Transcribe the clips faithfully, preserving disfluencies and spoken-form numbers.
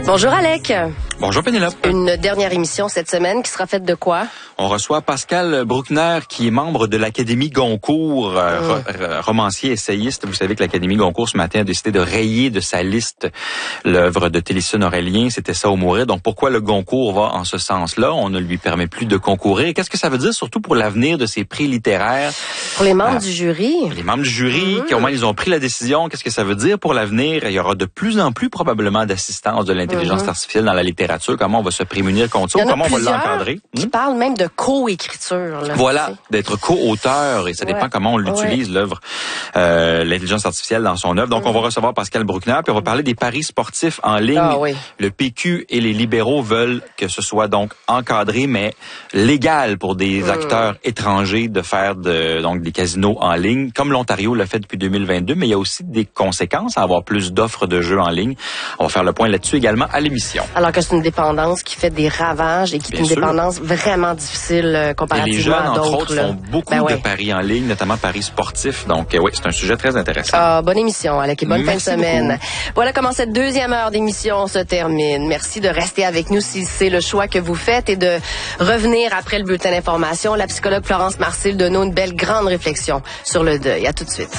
Bonjour Alec. Bonjour Pénélope. Une dernière émission cette semaine qui sera faite de quoi? On reçoit Pascal Bruckner qui est membre de l'Académie Goncourt, euh, mmh. ro- romancier, essayiste. Vous savez que l'Académie Goncourt ce matin a décidé de rayer de sa liste l'œuvre de Télésine Aurélien. C'était ça ou mourir. Donc pourquoi le Goncourt va en ce sens-là? On ne lui permet plus de concourir. Qu'est-ce que ça veut dire surtout pour l'avenir de ces prix littéraires? Pour les membres euh, du jury. Les membres du jury, mmh. qui au moins ils ont pris la décision. Qu'est-ce que ça veut dire pour l'avenir? Il y aura de plus en plus probablement d'assistance de l'intelligence mmh. artificielle dans la littérature. Comment on va se prémunir contre ça? Comment on va l'encadrer? Qui hmm? parlent même de co-écriture. Là, voilà, d'être co-auteur, et ça dépend ouais. comment on l'utilise, ouais. l'œuvre, euh, l'intelligence artificielle dans son œuvre. Donc, mmh. on va recevoir Pascal Bruckner, puis on va parler des paris sportifs en ligne. Ah, oui. Le P Q et les libéraux veulent que ce soit donc encadré, mais légal pour des mmh. acteurs étrangers de faire de, donc des casinos en ligne, comme l'Ontario l'a fait depuis deux mille vingt-deux, mais il y a aussi des conséquences à avoir plus d'offres de jeux en ligne. On va faire le point là-dessus également à l'émission. Alors que c'est une dépendance qui fait des ravages et qui est une sûr. dépendance vraiment difficile euh, comparativement et les jeunes, à d'autres. entre autres, là. font beaucoup ben ouais. de paris en ligne, notamment paris sportifs. Donc, euh, oui, c'est un sujet très intéressant. Ah, bonne émission, Alec, et bonne Merci fin de semaine. Beaucoup. Voilà comment cette deuxième heure d'émission se termine. Merci de rester avec nous si c'est le choix que vous faites et de revenir après le bulletin d'information. La psychologue Florence Marcil donne une belle grande réflexion sur le deuil. À tout de suite.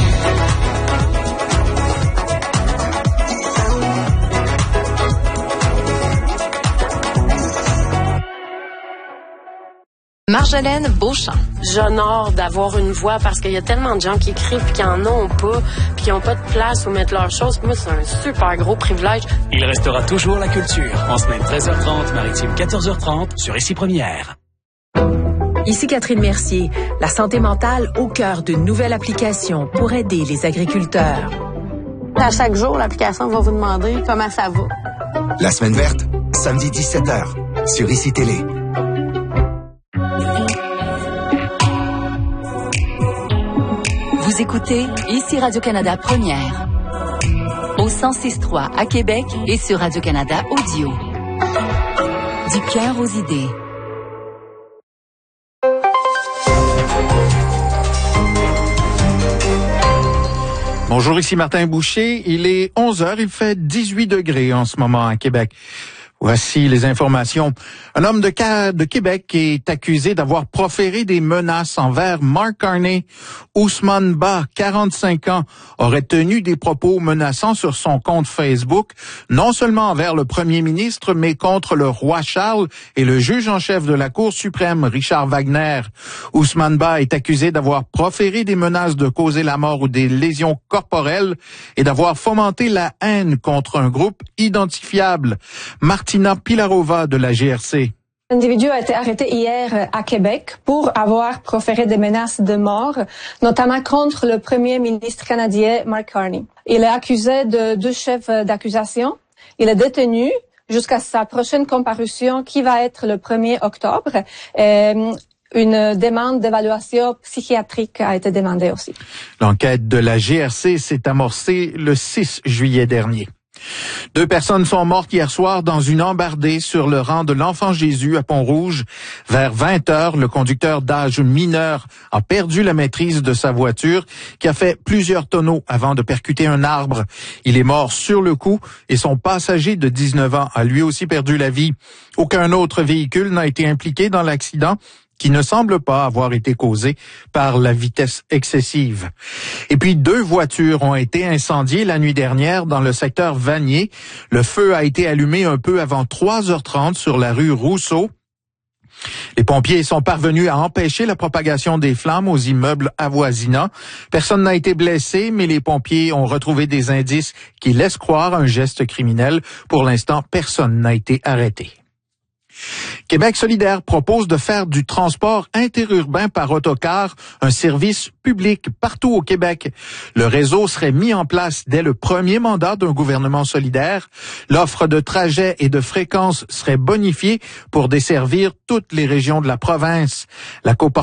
Marjolaine Beauchamp. J'honore d'avoir une voix parce qu'il y a tellement de gens qui écrivent puis qui en ont pas, puis qui n'ont pas de place où mettre leurs choses. Moi, c'est un super gros privilège. Il restera toujours la culture. En semaine treize heures trente, maritime quatorze heures trente, sur Ici Première. Ici Catherine Mercier. La santé mentale au cœur d'une nouvelle application pour aider les agriculteurs. À chaque jour, l'application va vous demander comment ça va. La semaine verte, samedi dix-sept heures, sur Ici Télé. Vous écoutez Ici Radio-Canada Première. Au cent six trois à Québec et sur Radio-Canada Audio. Du cœur aux idées. Bonjour, ici Martin Boucher. Il est onze heures, il fait dix-huit degrés en ce moment à Québec. Voici les informations. Un homme de, de Québec est accusé d'avoir proféré des menaces envers Mark Carney. Ousmane Ba, quarante-cinq ans, aurait tenu des propos menaçants sur son compte Facebook, non seulement envers le premier ministre, mais contre le roi Charles et le juge en chef de la Cour suprême, Richard Wagner. Ousmane Ba est accusé d'avoir proféré des menaces de causer la mort ou des lésions corporelles et d'avoir fomenté la haine contre un groupe identifiable. Martina Pilarova de la G R C. L'individu a été arrêté hier à Québec pour avoir proféré des menaces de mort, notamment contre le premier ministre canadien Mark Carney. Il est accusé de deux chefs d'accusation. Il est détenu jusqu'à sa prochaine comparution qui va être le premier octobre. Et une demande d'évaluation psychiatrique a été demandée aussi. L'enquête de la G R C s'est amorcée le six juillet dernier. Deux personnes sont mortes hier soir dans une embardée sur le rang de l'Enfant Jésus à Pont-Rouge. Vers vingt heures, le conducteur d'âge mineur a perdu la maîtrise de sa voiture qui a fait plusieurs tonneaux avant de percuter un arbre. Il est mort sur le coup et son passager de dix-neuf ans a lui aussi perdu la vie. Aucun autre véhicule n'a été impliqué dans l'accident, qui ne semble pas avoir été causé par la vitesse excessive. Et puis, deux voitures ont été incendiées la nuit dernière dans le secteur Vanier. Le feu a été allumé un peu avant trois heures trente sur la rue Rousseau. Les pompiers sont parvenus à empêcher la propagation des flammes aux immeubles avoisinants. Personne n'a été blessé, mais les pompiers ont retrouvé des indices qui laissent croire un geste criminel. Pour l'instant, personne n'a été arrêté. Québec solidaire propose de faire du transport interurbain par autocar un service public partout au Québec. Le réseau serait mis en place dès le premier mandat d'un gouvernement solidaire. L'offre de trajets et de fréquences serait bonifiée pour desservir toutes les régions de la province. La